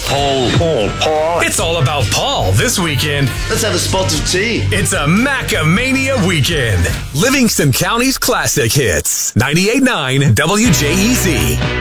Paul. It's all about Paul this weekend. Let's have a spot of tea. It's a Macamania weekend. Livingston County's classic hits. 98.9 WJEZ.